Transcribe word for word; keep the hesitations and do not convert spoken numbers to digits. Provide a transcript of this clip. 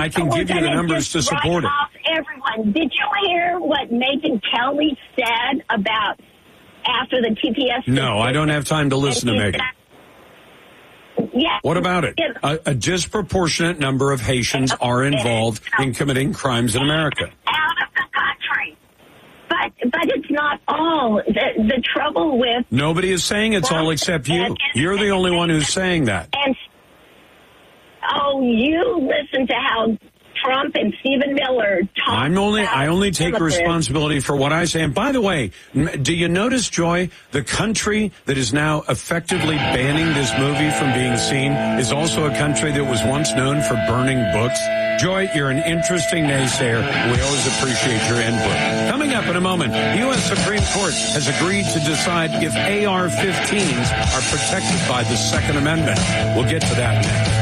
I can We're give you the gonna numbers just to support write it. off everyone. Did you hear what Megyn Kelly said about after the T P S? No, I don't have time to listen to Megyn. Yeah. What about it? A, a disproportionate number of Haitians are involved in committing crimes in America. Out of the country. But but it's not all. The, the trouble with... Nobody is saying it's all except you. You're the only one who's saying that. And oh, you listen to how Trump and Stephen Miller talk. I'm only, about I only take immigrants. responsibility for what I say. And by the way, m- do you notice, Joy, the country that is now effectively banning this movie from being seen is also a country that was once known for burning books? Joy, you're an interesting naysayer. We always appreciate your input. Coming up in a moment, the U S Supreme Court has agreed to decide if A R fifteens are protected by the Second Amendment. We'll get to that next.